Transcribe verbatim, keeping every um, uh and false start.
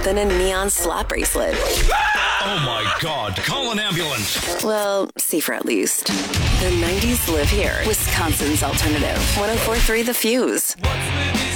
than a neon slap bracelet. Oh my God, call an ambulance. Well, safer at least. The nineties live here. Wisconsin's alternative. one oh four point three The Fuse.